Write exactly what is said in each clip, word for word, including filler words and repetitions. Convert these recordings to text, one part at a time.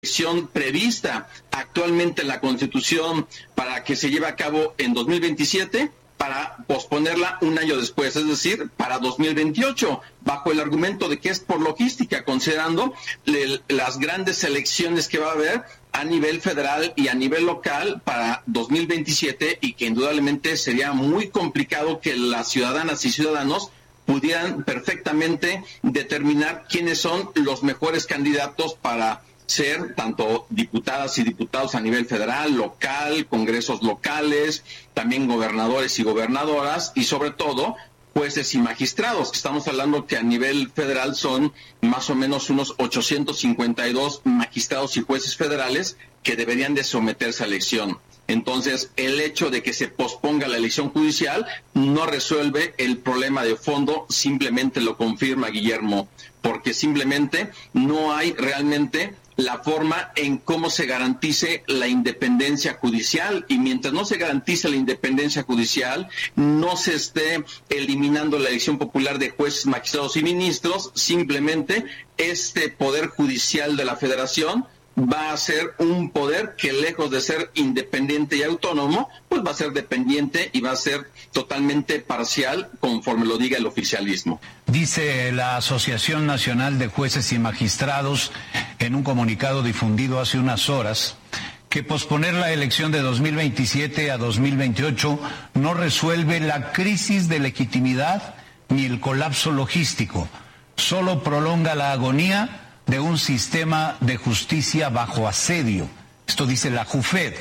elección prevista actualmente en la Constitución para que se lleve a cabo en dos mil veintisiete, para posponerla un año después, es decir, para dos mil veintiocho, bajo el argumento de que es por logística, considerando le, las grandes elecciones que va a haber a nivel federal y a nivel local para dos mil veintisiete, y que indudablemente sería muy complicado que las ciudadanas y ciudadanos pudieran perfectamente determinar quiénes son los mejores candidatos para ser tanto diputadas y diputados a nivel federal, local, congresos locales, también gobernadores y gobernadoras, y sobre todo jueces y magistrados. Estamos hablando que a nivel federal son más o menos unos ochocientos cincuenta y dos magistrados y jueces federales que deberían de someterse a elección. Entonces, el hecho de que se posponga la elección judicial no resuelve el problema de fondo, simplemente lo confirma Guillermo, porque simplemente no hay realmente la forma en cómo se garantice la independencia judicial, y mientras no se garantice la independencia judicial, no se esté eliminando la elección popular de jueces, magistrados y ministros, simplemente este poder judicial de la Federación va a ser un poder que, lejos de ser independiente y autónomo, pues va a ser dependiente y va a ser totalmente parcial, conforme lo diga el oficialismo. Dice la Asociación Nacional de Jueces y Magistrados en un comunicado difundido hace unas horas que posponer la elección de dos mil veintisiete a dos mil veintiocho no resuelve la crisis de legitimidad ni el colapso logístico, solo prolonga la agonía de un sistema de justicia bajo asedio. Esto dice la JUFED.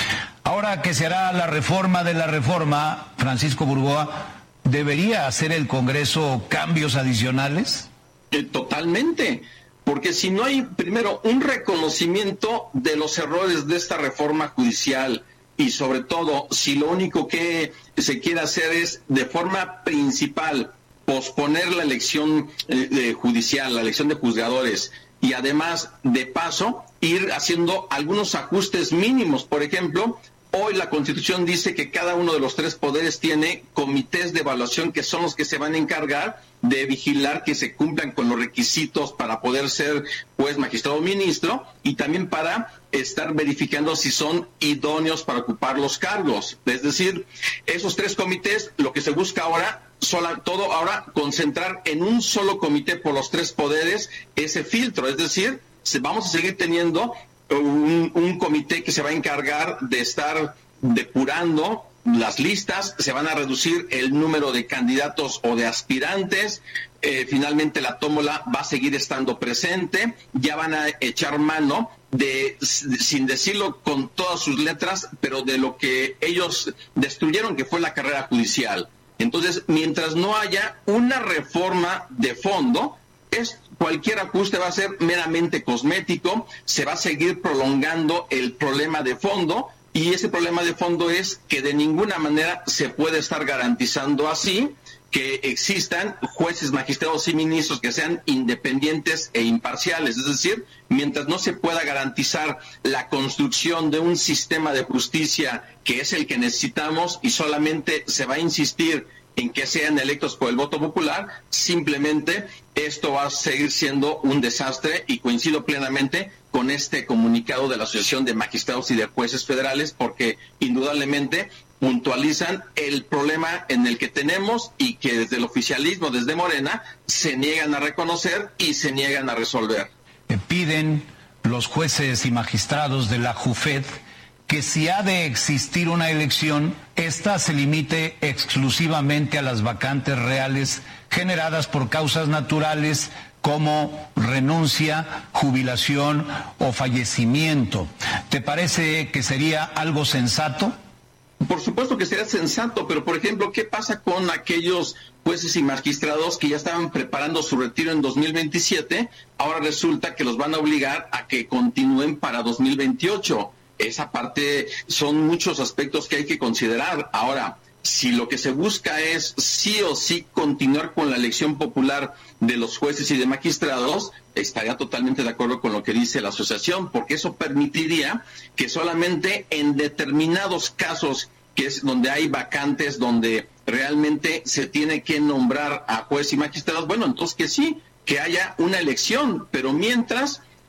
Ahora que se hará la reforma de la reforma, Francisco Burgoa, ¿debería hacer el Congreso cambios adicionales? Eh, totalmente, porque si no hay, primero, un reconocimiento de los errores de esta reforma judicial, y sobre todo, si lo único que se quiere hacer es, de forma principal, posponer la elección eh, judicial, la elección de juzgadores, y además, de paso, ir haciendo algunos ajustes mínimos. Por ejemplo, hoy la Constitución dice que cada uno de los tres poderes tiene comités de evaluación que son los que se van a encargar de vigilar que se cumplan con los requisitos para poder ser juez, magistrado o ministro, y también para estar verificando si son idóneos para ocupar los cargos. Es decir, esos tres comités, lo que se busca ahora, sola, todo ahora concentrar en un solo comité por los tres poderes ese filtro. Es decir, se, vamos a seguir teniendo un, un comité que se va a encargar de estar depurando las listas, se van a reducir el número de candidatos o de aspirantes, eh, finalmente la tómbola va a seguir estando presente, ya van a echar mano de, sin decirlo con todas sus letras, pero de lo que ellos destruyeron, que fue la carrera judicial. Entonces, mientras no haya una reforma de fondo, es cualquier ajuste va a ser meramente cosmético, se va a seguir prolongando el problema de fondo, y ese problema de fondo es que de ninguna manera se puede estar garantizando así que existan jueces, magistrados y ministros que sean independientes e imparciales. Es decir, mientras no se pueda garantizar la construcción de un sistema de justicia que es el que necesitamos, y solamente se va a insistir en que sean electos por el voto popular, simplemente esto va a seguir siendo un desastre, y coincido plenamente con este comunicado de la Asociación de Magistrados y de Jueces Federales, porque indudablemente puntualizan el problema en el que tenemos y que desde el oficialismo, desde Morena, se niegan a reconocer y se niegan a resolver. Piden los jueces y magistrados de la JUFED que si ha de existir una elección, ésta se limite exclusivamente a las vacantes reales generadas por causas naturales como renuncia, jubilación o fallecimiento. ¿Te parece que sería algo sensato? Por supuesto que sería sensato, pero por ejemplo, ¿qué pasa con aquellos jueces y magistrados que ya estaban preparando su retiro en dos mil veintisiete? Ahora resulta que los van a obligar a que continúen para dos mil veintiocho. Esa parte son muchos aspectos que hay que considerar. Ahora, si lo que se busca es sí o sí continuar con la elección popular de los jueces y de magistrados, estaría totalmente de acuerdo con lo que dice la asociación, porque eso permitiría que solamente en determinados casos, que es donde hay vacantes, donde realmente se tiene que nombrar a jueces y magistrados, bueno, entonces que sí, que haya una elección, pero mientras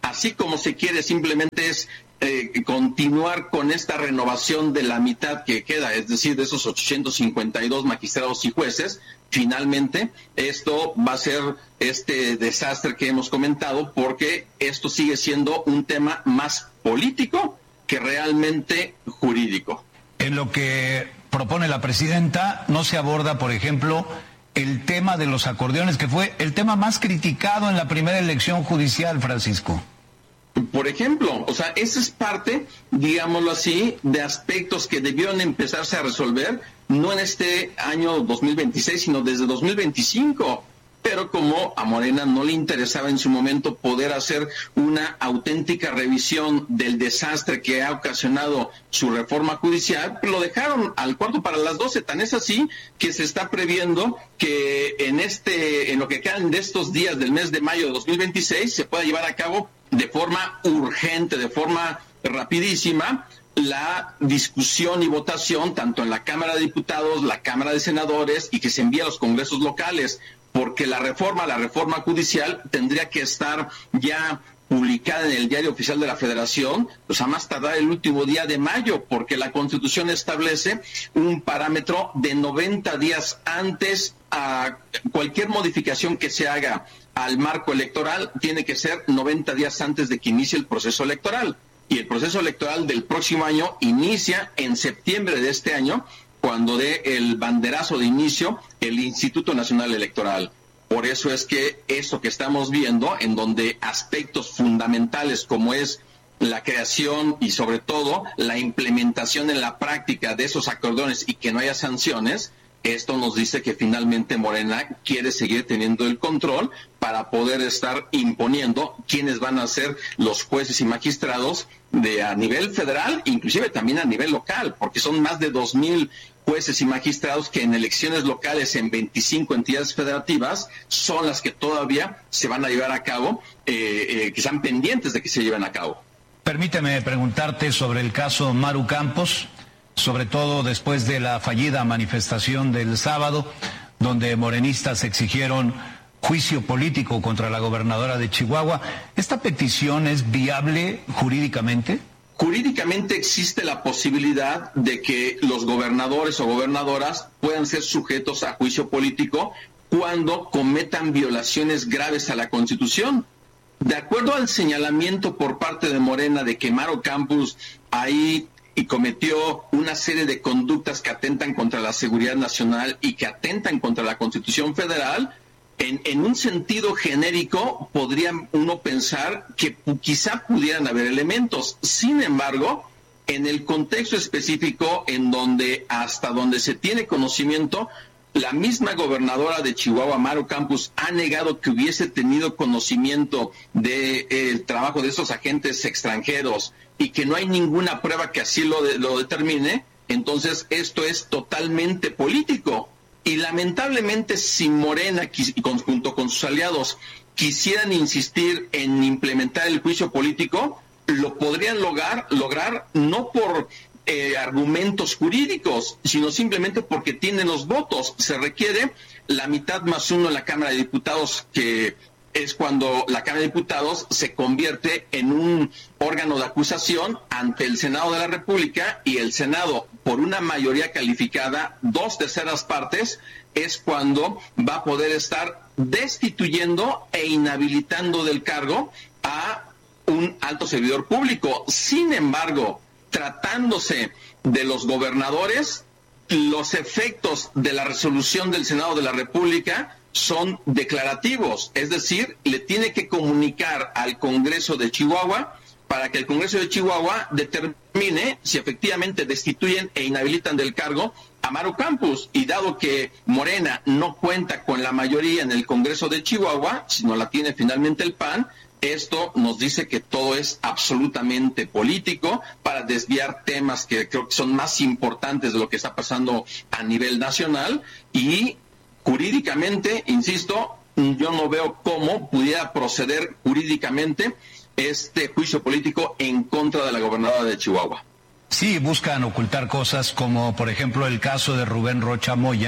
así como se quiere simplemente es eh, continuar con esta renovación de la mitad que queda, es decir, de esos ochocientos cincuenta y dos magistrados y jueces, finalmente esto va a ser este desastre que hemos comentado, porque esto sigue siendo un tema más político que realmente jurídico. En lo que propone la presidenta no se aborda, por ejemplo, el tema de los acordeones, que fue el tema más criticado en la primera elección judicial, Francisco. Por ejemplo, o sea, esa es parte, digámoslo así, de aspectos que debieron empezarse a resolver, no en este año dos mil veintiséis, sino desde dos mil veinticinco. Pero como a Morena no le interesaba en su momento poder hacer una auténtica revisión del desastre que ha ocasionado su reforma judicial, pues lo dejaron al cuarto para las doce. Tan es así que se está previendo que en este, en lo que quedan de estos días del mes de mayo de dos mil veintiséis, se pueda llevar a cabo de forma urgente, de forma rapidísima, la discusión y votación tanto en la Cámara de Diputados, la Cámara de Senadores, y que se envíe a los congresos locales, porque la reforma, la reforma judicial tendría que estar ya publicada en el Diario Oficial de la Federación, pues a más tardar el último día de mayo, porque la Constitución establece un parámetro de noventa días antes. A cualquier modificación que se haga al marco electoral tiene que ser noventa días antes de que inicie el proceso electoral. Y el proceso electoral del próximo año inicia en septiembre de este año, cuando dé el banderazo de inicio el Instituto Nacional Electoral. Por eso es que eso que estamos viendo, en donde aspectos fundamentales como es la creación y sobre todo la implementación en la práctica de esos acordones y que no haya sanciones, esto nos dice que finalmente Morena quiere seguir teniendo el control para poder estar imponiendo quiénes van a ser los jueces y magistrados de a nivel federal, inclusive también a nivel local, porque son más de dos mil jueces y magistrados que en elecciones locales en veinticinco entidades federativas son las que todavía se van a llevar a cabo, eh, eh, que están pendientes de que se lleven a cabo. Permíteme preguntarte sobre el caso Maru Campos, sobre todo después de la fallida manifestación del sábado, donde morenistas exigieron juicio político contra la gobernadora de Chihuahua. ¿Esta petición es viable jurídicamente? Jurídicamente existe la posibilidad de que los gobernadores o gobernadoras puedan ser sujetos a juicio político cuando cometan violaciones graves a la Constitución. De acuerdo al señalamiento por parte de Morena de que Maru Campos ahí y cometió una serie de conductas que atentan contra la seguridad nacional y que atentan contra la Constitución Federal, en, en un sentido genérico podría uno pensar que quizá pudieran haber elementos. Sin embargo, en el contexto específico en donde hasta donde se tiene conocimiento, la misma gobernadora de Chihuahua, Maru Campos, ha negado que hubiese tenido conocimiento del de, trabajo de esos agentes extranjeros y que no hay ninguna prueba que así lo, de, lo determine. Entonces esto es totalmente político. Y lamentablemente si Morena, junto con sus aliados, quisieran insistir en implementar el juicio político, lo podrían lograr, lograr no por eh, argumentos jurídicos, sino simplemente porque tienen los votos. Se requiere la mitad más uno en la Cámara de Diputados, que es cuando la Cámara de Diputados se convierte en un órgano de acusación ante el Senado de la República, y el Senado, por una mayoría calificada, dos terceras partes, es cuando va a poder estar destituyendo e inhabilitando del cargo a un alto servidor público. Sin embargo, tratándose de los gobernadores, los efectos de la resolución del Senado de la República son declarativos, es decir, le tiene que comunicar al Congreso de Chihuahua para que el Congreso de Chihuahua determine si efectivamente destituyen e inhabilitan del cargo a Maru Campos. Y dado que Morena no cuenta con la mayoría en el Congreso de Chihuahua, sino la tiene finalmente el P A N, esto nos dice que todo es absolutamente político para desviar temas que creo que son más importantes de lo que está pasando a nivel nacional. Y jurídicamente, insisto, yo no veo cómo pudiera proceder jurídicamente este juicio político en contra de la gobernadora de Chihuahua. Sí, buscan ocultar cosas como, por ejemplo, el caso de Rubén Rocha Moya,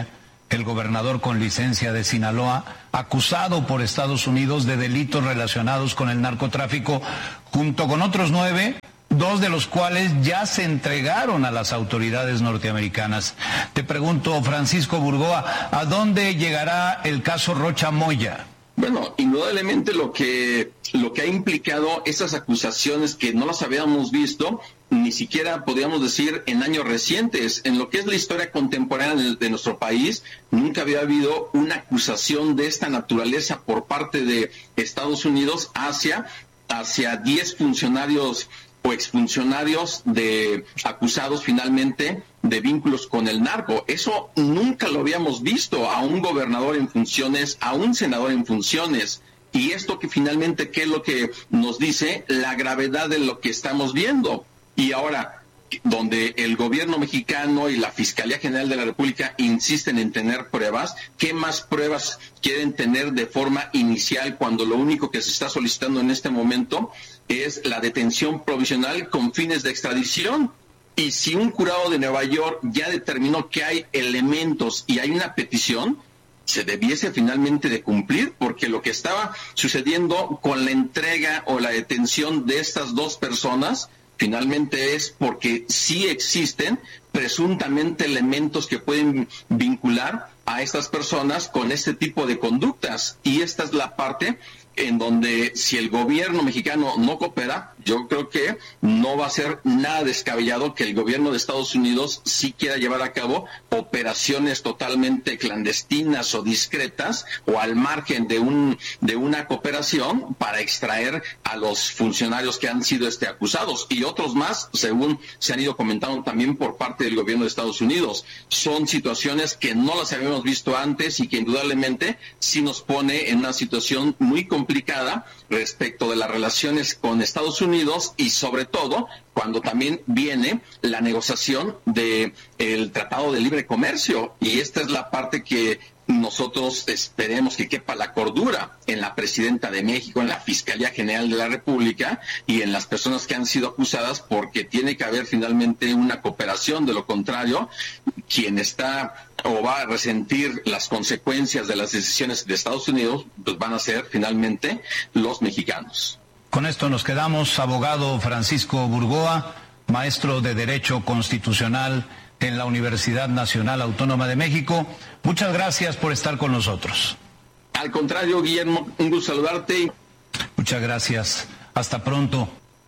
el gobernador con licencia de Sinaloa, acusado por Estados Unidos de delitos relacionados con el narcotráfico, junto con otros nueve, dos de los cuales ya se entregaron a las autoridades norteamericanas. Te pregunto, Francisco Burgoa, ¿a dónde llegará el caso Rocha Moya? Bueno, indudablemente lo que, lo que ha implicado estas acusaciones que no las habíamos visto, ni siquiera podríamos decir en años recientes, en lo que es la historia contemporánea de, de nuestro país, nunca había habido una acusación de esta naturaleza por parte de Estados Unidos hacia, hacia diez funcionarios o exfuncionarios de acusados finalmente de vínculos con el narco. Eso nunca lo habíamos visto, a un gobernador en funciones, a un senador en funciones. Y esto que finalmente, ¿qué es lo que nos dice? La gravedad de lo que estamos viendo. Y ahora, donde el gobierno mexicano y la Fiscalía General de la República insisten en tener pruebas, ¿qué más pruebas quieren tener de forma inicial cuando lo único que se está solicitando en este momento es la detención provisional con fines de extradición? Y si un jurado de Nueva York ya determinó que hay elementos y hay una petición, se debiese finalmente de cumplir, porque lo que estaba sucediendo con la entrega o la detención de estas dos personas finalmente es porque sí existen presuntamente elementos que pueden vincular a estas personas con este tipo de conductas. Y esta es la parte en donde si el gobierno mexicano no coopera, yo creo que no va a ser nada descabellado que el gobierno de Estados Unidos sí quiera llevar a cabo operaciones totalmente clandestinas o discretas o al margen de un de una cooperación para extraer a los funcionarios que han sido este acusados y otros más, según se han ido comentando también por parte del gobierno de Estados Unidos. Son situaciones que no las habíamos visto antes y que indudablemente sí nos pone en una situación muy complicada complicada respecto de las relaciones con Estados Unidos y sobre todo cuando también viene la negociación de el Tratado de Libre Comercio, y esta es la parte que nosotros esperemos que quepa la cordura en la Presidenta de México, en la Fiscalía General de la República y en las personas que han sido acusadas, porque tiene que haber finalmente una cooperación. De lo contrario, quien está o va a resentir las consecuencias de las decisiones de Estados Unidos, pues van a ser finalmente los mexicanos. Con esto nos quedamos. Abogado Francisco Burgoa, maestro de Derecho Constitucional en la Universidad Nacional Autónoma de México, muchas gracias por estar con nosotros. Al contrario, Guillermo, un gusto saludarte. Muchas gracias. Hasta pronto.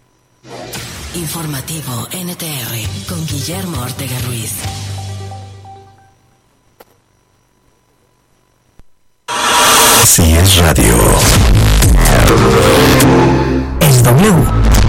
Informativo N T R con Guillermo Ortega Ruiz. Si es radio, es W.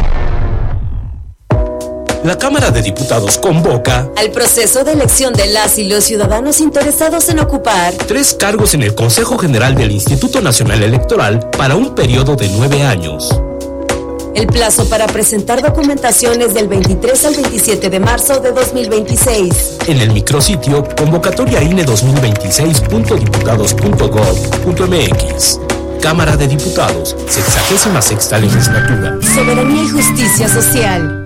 La Cámara de Diputados convoca al proceso de elección de las y los ciudadanos interesados en ocupar tres cargos en el Consejo General del Instituto Nacional Electoral para un periodo de nueve años. El plazo para presentar documentación es del veintitrés al veintisiete de marzo de dos mil veintiséis. En el micrositio convocatoria I N E dos mil veintiséis punto diputados punto gov punto m x. Cámara de Diputados, sexagésima sexta legislatura. Soberanía y justicia social.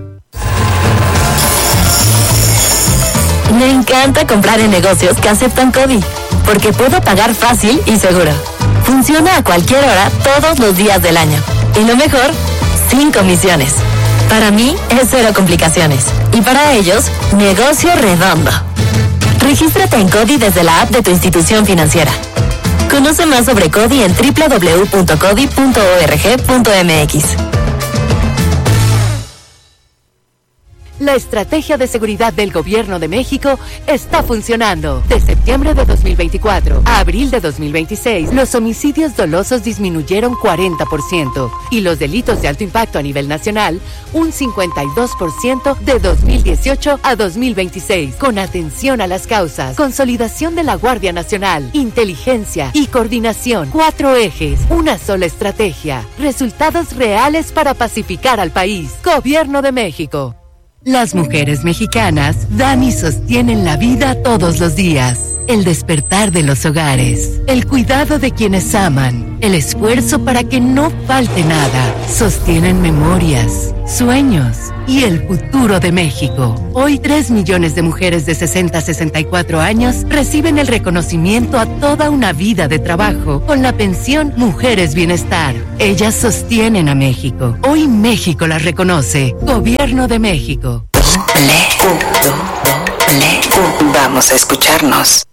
Me encanta comprar en negocios que aceptan CODI, porque puedo pagar fácil y seguro. Funciona a cualquier hora, todos los días del año. Y lo mejor, sin comisiones. Para mí, es cero complicaciones. Y para ellos, negocio redondo. Regístrate en CODI desde la app de tu institución financiera. Conoce más sobre CODI en doble u doble u doble u punto codi punto org punto m x. La estrategia de seguridad del Gobierno de México está funcionando. De septiembre de dos mil veinticuatro a abril de dos mil veintiséis, los homicidios dolosos disminuyeron cuarenta por ciento y los delitos de alto impacto a nivel nacional un cincuenta y dos por ciento de dos mil dieciocho a dos mil veintiséis. Con atención a las causas, consolidación de la Guardia Nacional, inteligencia y coordinación. Cuatro ejes, una sola estrategia. Resultados reales para pacificar al país. Gobierno de México. Las mujeres mexicanas dan y sostienen la vida todos los días. el despertar de los hogares, el cuidado de quienes aman, el esfuerzo para que no falte nada, sostienen memorias, sueños y el futuro de México. Hoy tres millones de mujeres de sesenta a sesenta y cuatro años reciben el reconocimiento a toda una vida de trabajo con la pensión Mujeres Bienestar. Ellas sostienen a México. Hoy México las reconoce. Gobierno de México. Vamos a escucharnos.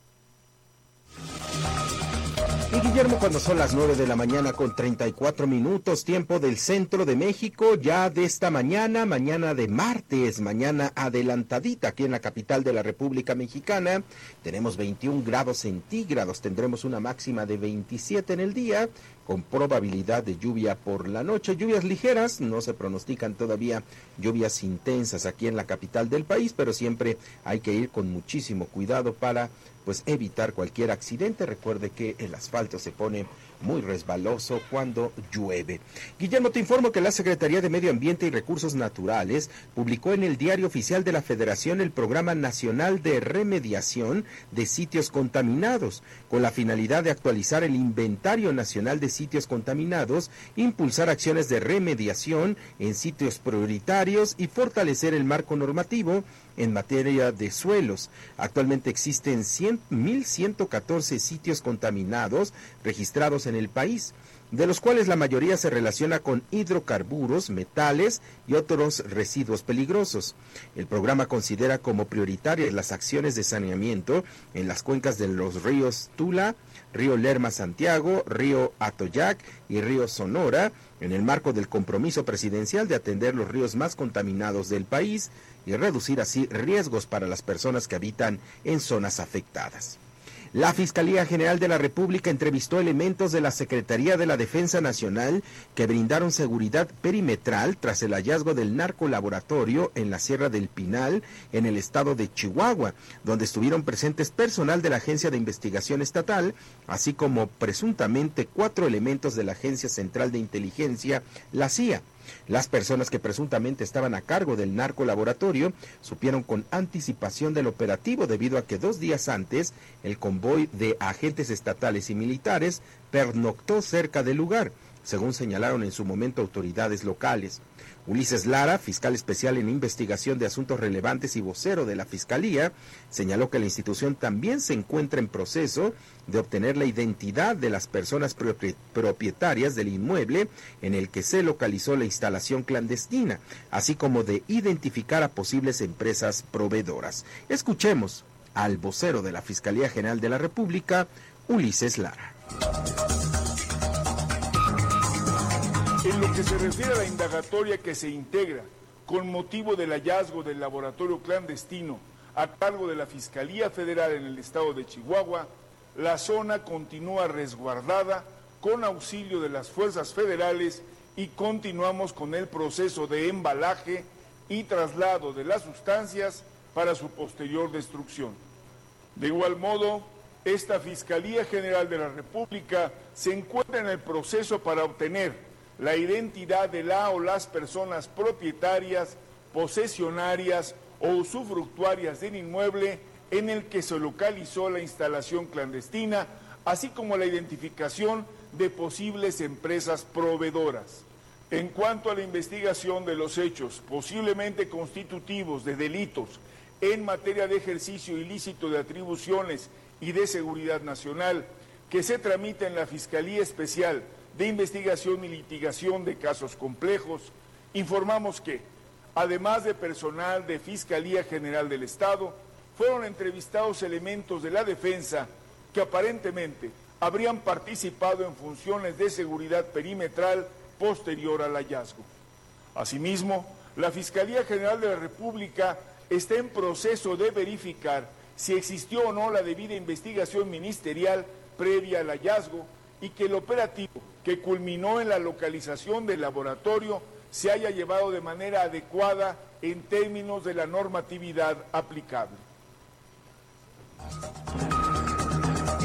Y Guillermo, cuando son las nueve de la mañana con treinta y cuatro minutos, tiempo del centro de México, ya de esta mañana, mañana de martes, mañana adelantadita aquí en la capital de la República Mexicana, tenemos veintiún grados centígrados, tendremos una máxima de veintisiete en el día, con probabilidad de lluvia por la noche, lluvias ligeras, no se pronostican todavía lluvias intensas aquí en la capital del país, pero siempre hay que ir con muchísimo cuidado para pues evitar cualquier accidente. Recuerde que el asfalto se pone muy resbaloso cuando llueve. Guillermo, te informo que la Secretaría de Medio Ambiente y Recursos Naturales publicó en el Diario Oficial de la Federación el Programa Nacional de Remediación de Sitios Contaminados, con la finalidad de actualizar el Inventario Nacional de Sitios Contaminados, impulsar acciones de remediación en sitios prioritarios y fortalecer el marco normativo en materia de suelos. Actualmente existen mil ciento catorce sitios contaminados registrados en el país, de los cuales la mayoría se relaciona con hidrocarburos, metales y otros residuos peligrosos. El programa considera como prioritarias las acciones de saneamiento en las cuencas de los ríos Tula, río Lerma-Santiago, río Atoyac y río Sonora, en el marco del compromiso presidencial de atender los ríos más contaminados del país y reducir así riesgos para las personas que habitan en zonas afectadas. La Fiscalía General de la República entrevistó elementos de la Secretaría de la Defensa Nacional que brindaron seguridad perimetral tras el hallazgo del narcolaboratorio en la Sierra del Pinal, en el estado de Chihuahua, donde estuvieron presentes personal de la Agencia de Investigación Estatal, así como presuntamente cuatro elementos de la Agencia Central de Inteligencia, la C I A. Las personas que presuntamente estaban a cargo del narcolaboratorio supieron con anticipación del operativo debido a que dos días antes el convoy de agentes estatales y militares pernoctó cerca del lugar, según señalaron en su momento autoridades locales. Ulises Lara, fiscal especial en investigación de asuntos relevantes y vocero de la Fiscalía, señaló que la institución también se encuentra en proceso de obtener la identidad de las personas propietarias del inmueble en el que se localizó la instalación clandestina, así como de identificar a posibles empresas proveedoras. Escuchemos al vocero de la Fiscalía General de la República, Ulises Lara. En lo que se refiere a la indagatoria que se integra con motivo del hallazgo del laboratorio clandestino a cargo de la Fiscalía Federal en el estado de Chihuahua, la zona continúa resguardada con auxilio de las fuerzas federales y continuamos con el proceso de embalaje y traslado de las sustancias para su posterior destrucción. De igual modo, esta Fiscalía General de la República se encuentra en el proceso para obtener la identidad de la o las personas propietarias, posesionarias o usufructuarias del inmueble en el que se localizó la instalación clandestina, así como la identificación de posibles empresas proveedoras. En cuanto a la investigación de los hechos posiblemente constitutivos de delitos en materia de ejercicio ilícito de atribuciones y de seguridad nacional, que se tramita en la Fiscalía Especial de Investigación y Litigación de Casos Complejos, informamos que, además de personal de Fiscalía General del Estado, fueron entrevistados elementos de la defensa que aparentemente habrían participado en funciones de seguridad perimetral posterior al hallazgo. Asimismo, la Fiscalía General de la República está en proceso de verificar si existió o no la debida investigación ministerial previa al hallazgo y que el operativo que culminó en la localización del laboratorio se haya llevado de manera adecuada en términos de la normatividad aplicable.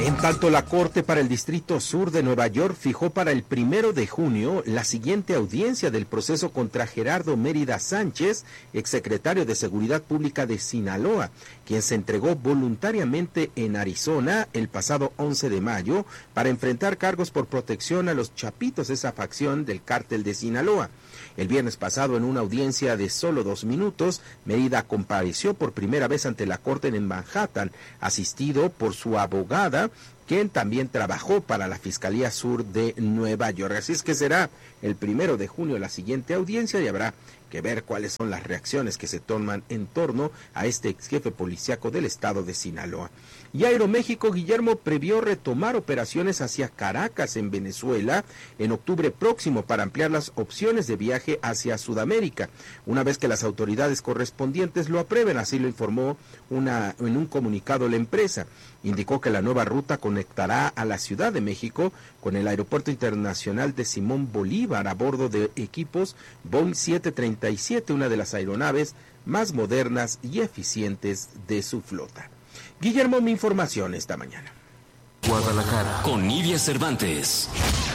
En tanto, la Corte para el Distrito Sur de Nueva York fijó para el primero de junio la siguiente audiencia del proceso contra Gerardo Mérida Sánchez, exsecretario de Seguridad Pública de Sinaloa, quien se entregó voluntariamente en Arizona el pasado once de mayo para enfrentar cargos por protección a los chapitos, esa facción del cártel de Sinaloa. El viernes pasado, en una audiencia de solo dos minutos, Mérida compareció por primera vez ante la Corte en Manhattan, asistido por su abogada, quien también trabajó para la Fiscalía Sur de Nueva York. Así es que será el primero de junio la siguiente audiencia y habrá que ver cuáles son las reacciones que se toman en torno a este ex jefe policíaco del estado de Sinaloa. Y Aeroméxico, Guillermo, previó retomar operaciones hacia Caracas, en Venezuela, en octubre próximo para ampliar las opciones de viaje hacia Sudamérica, una vez que las autoridades correspondientes lo aprueben, así lo informó una, en un comunicado la empresa. Indicó que la nueva ruta conectará a la Ciudad de México con el Aeropuerto Internacional de Simón Bolívar a bordo de equipos Boeing siete treinta y siete, una de las aeronaves más modernas y eficientes de su flota. Guillermo, mi información esta mañana. Guadalajara, con Nidia Cervantes.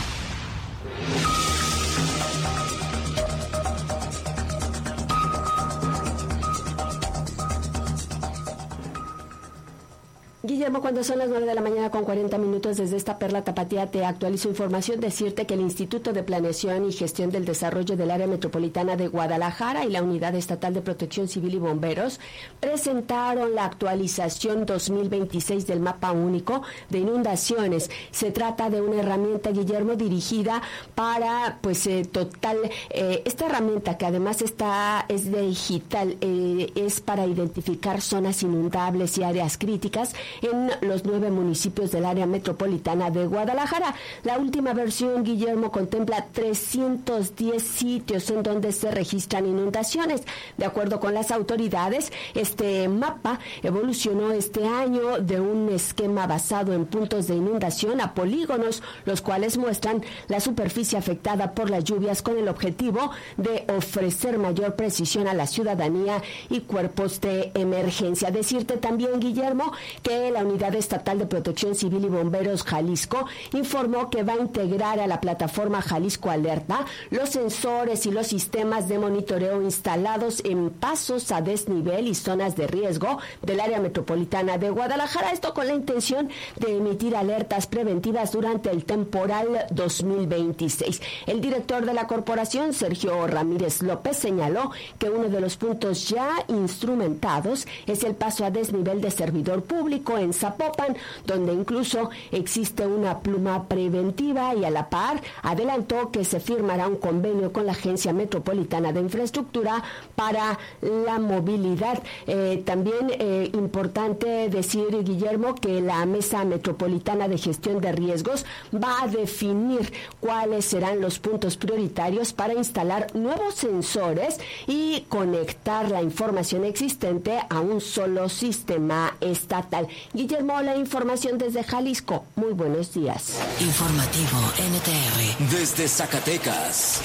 Guillermo, cuando son las nueve de la mañana con cuarenta minutos, desde esta Perla Tapatía te actualizo información. Decirte que el Instituto de Planeación y Gestión del Desarrollo del Área Metropolitana de Guadalajara y la Unidad Estatal de Protección Civil y Bomberos presentaron la actualización dos mil veintiséis del Mapa Único de Inundaciones. Se trata de una herramienta, Guillermo, dirigida para, pues, eh, total, eh, esta herramienta que además está, es digital, eh, es para identificar zonas inundables y áreas críticas en los nueve municipios del área metropolitana de Guadalajara. La última versión, Guillermo, contempla trescientos diez sitios en donde se registran inundaciones. De acuerdo con las autoridades, este mapa evolucionó este año de un esquema basado en puntos de inundación a polígonos, los cuales muestran la superficie afectada por las lluvias con el objetivo de ofrecer mayor precisión a la ciudadanía y cuerpos de emergencia. Decirte también, Guillermo, que la Unidad Estatal de Protección Civil y Bomberos Jalisco informó que va a integrar a la plataforma Jalisco Alerta los sensores y los sistemas de monitoreo instalados en pasos a desnivel y zonas de riesgo del área metropolitana de Guadalajara. Esto con la intención de emitir alertas preventivas durante el temporal dos mil veintiséis. El director de la corporación, Sergio Ramírez López, señaló que uno de los puntos ya instrumentados es el paso a desnivel de servidor público en Zapopan, donde incluso existe una pluma preventiva, y a la par adelantó que se firmará un convenio con la Agencia Metropolitana de Infraestructura para la movilidad. Eh, también eh, importante decir, Guillermo, que la Mesa Metropolitana de Gestión de Riesgos va a definir cuáles serán los puntos prioritarios para instalar nuevos sensores y conectar la información existente a un solo sistema estatal. Guillermo, la información desde Jalisco. Muy buenos días. Informativo N T R. Desde Zacatecas.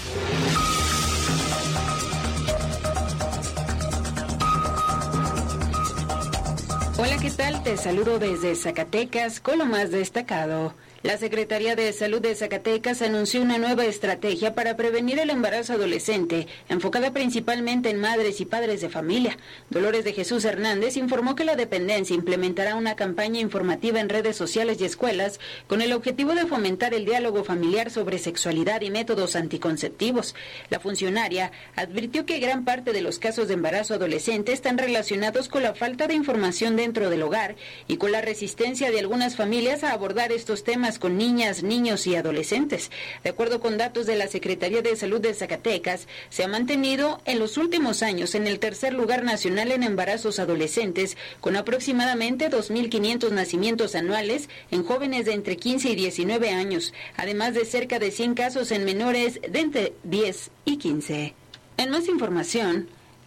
Hola, ¿qué tal? Te saludo desde Zacatecas con lo más destacado. La Secretaría de Salud de Zacatecas anunció una nueva estrategia para prevenir el embarazo adolescente, enfocada principalmente en madres y padres de familia. Dolores de Jesús Hernández informó que la dependencia implementará una campaña informativa en redes sociales y escuelas con el objetivo de fomentar el diálogo familiar sobre sexualidad y métodos anticonceptivos. La funcionaria advirtió que gran parte de los casos de embarazo adolescente están relacionados con la falta de información dentro del hogar y con la resistencia de algunas familias a abordar estos temas con niñas, niños y adolescentes. De acuerdo con datos de la Secretaría de Salud de Zacatecas, se ha mantenido en los últimos años en el tercer lugar nacional en embarazos adolescentes, con aproximadamente dos mil quinientos nacimientos anuales en jóvenes de entre quince y diecinueve años, además de cerca de cien casos en menores de entre diez y quince. En más información,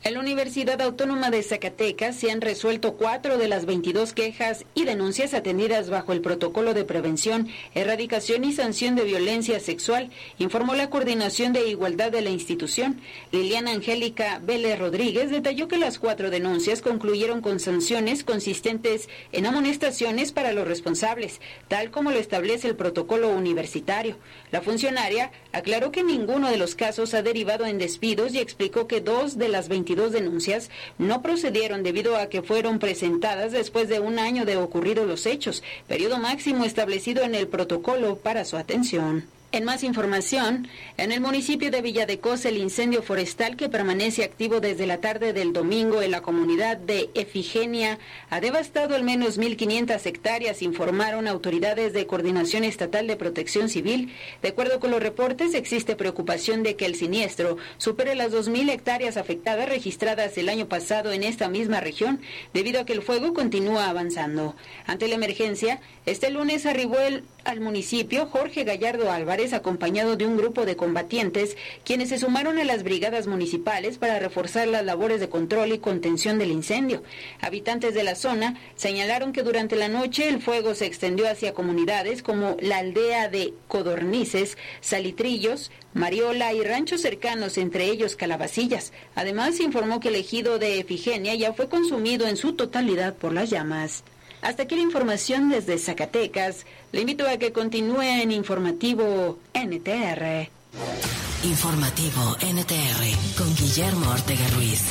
En la Universidad Autónoma de Zacatecas se han resuelto cuatro de las veintidós quejas y denuncias atendidas bajo el Protocolo de Prevención, Erradicación y Sanción de Violencia Sexual, informó la Coordinación de Igualdad de la institución. Liliana Angélica Vélez Rodríguez detalló que las cuatro denuncias concluyeron con sanciones consistentes en amonestaciones para los responsables, tal como lo establece el protocolo universitario. La funcionaria aclaró que ninguno de los casos ha derivado en despidos y explicó que dos de las veintidós denuncias no procedieron debido a que fueron presentadas después de un año de ocurridos los hechos, periodo máximo establecido en el protocolo para su atención. En más información, en el municipio de Villa de Cos, el incendio forestal que permanece activo desde la tarde del domingo en la comunidad de Efigenia ha devastado al menos mil quinientas hectáreas, informaron autoridades de Coordinación Estatal de Protección Civil. De acuerdo con los reportes, existe preocupación de que el siniestro supere las dos mil hectáreas afectadas registradas el año pasado en esta misma región, debido a que el fuego continúa avanzando. Ante la emergencia, este lunes arribó el, al municipio Jorge Gallardo Álvarez, acompañado de un grupo de combatientes, quienes se sumaron a las brigadas municipales para reforzar las labores de control y contención del incendio. Habitantes de la zona señalaron que durante la noche el fuego se extendió hacia comunidades como la aldea de Codornices, Salitrillos, Mariola y ranchos cercanos, entre ellos Calabacillas. Además, informó que el ejido de Efigenia ya fue consumido en su totalidad por las llamas. Hasta aquí la información desde Zacatecas. Le invito a que continúe en Informativo N T R. Informativo N T R con Guillermo Ortega Ruiz.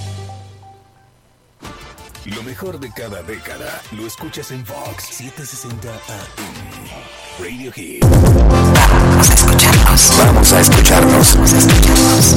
Lo mejor de cada década lo escuchas en Vox setecientos sesenta A M. Radio Hit. Vamos a escucharnos. Vamos a escucharnos. Vamos a escucharnos.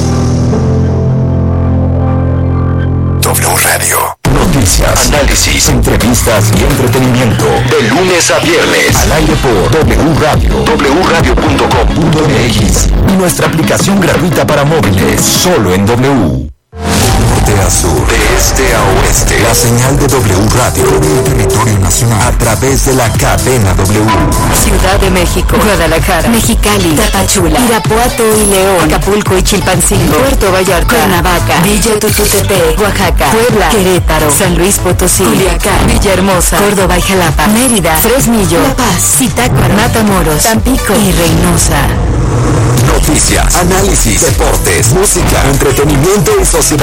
W Radio. Noticias, análisis, entrevistas y entretenimiento. De lunes a viernes. Al aire por W Radio. W radio punto com punto m x. Y nuestra aplicación gratuita para móviles. Solo en W. De norte a sur, de este a oeste. La señal de W Radio en el territorio nacional. A través de la cadena W. Ciudad de México, Guadalajara, Mexicali, Tapachula, Irapuato y León, Acapulco y Chilpancingo, Puerto Vallarta, Cuernavaca, Villa Tututepec, Oaxaca, Puebla, Querétaro, San Luis Potosí, Culiacán, Villahermosa, Córdoba y Jalapa, Mérida, Fresnillo, La Paz, Zitácuaro, Matamoros, Tampico y Reynosa. Noticias, análisis, deportes, música, entretenimiento y sociedad.